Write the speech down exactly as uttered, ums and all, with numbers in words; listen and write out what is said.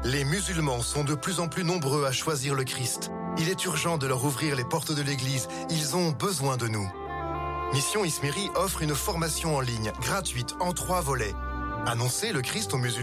Les musulmans sont de plus en plus nombreux à choisir le Christ. Il est urgent de leur ouvrir les portes de l'Église. Ils ont besoin de nous. Mission Ismeri offre une formation en ligne gratuite en trois volets. Annoncer le Christ aux musulmans